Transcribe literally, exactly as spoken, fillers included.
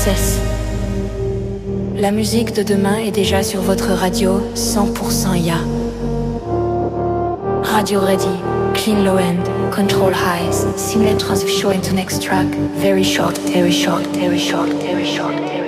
Cesse. La musique de demain est déjà sur votre radio cent pour cent I A. Radio ready, clean low end, control highs, seamless transition into next track. Very short, very short, very short, very short, very short.